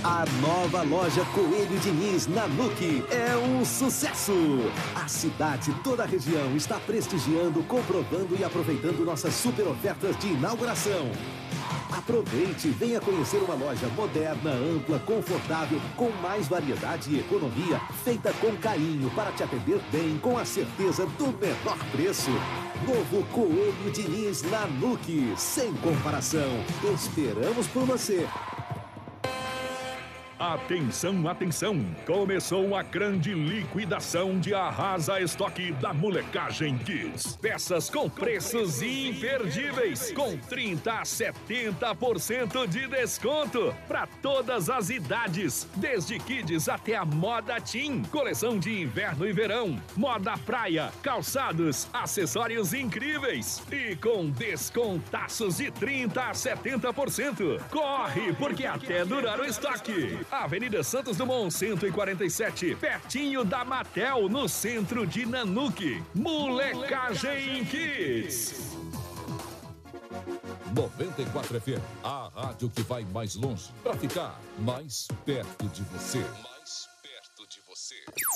A nova loja Coelho Diniz na NUC é um sucesso! A cidade e toda a região está prestigiando, comprovando e aproveitando nossas super ofertas de inauguração. Aproveite e venha conhecer uma loja moderna, ampla, confortável, com mais variedade e economia, feita com carinho para te atender bem, com a certeza do menor preço. Novo Coelho Diniz na NUC, sem comparação. Esperamos por você. Atenção, atenção! Começou a grande liquidação de Arrasa Estoque da Molecagem Kids. Peças com preços imperdíveis, com 30% a 70% de desconto para todas as idades, desde kids até a moda teen, coleção de inverno e verão, moda praia, calçados, acessórios incríveis e com descontaços de 30% a 70%. Corre, porque até durar o estoque. Avenida Santos Dumont, 147, pertinho da Matel, no centro de Nanuque. Molecagem Kids. 94 FM, a rádio que vai mais longe, para ficar mais perto de você. Mais perto de você.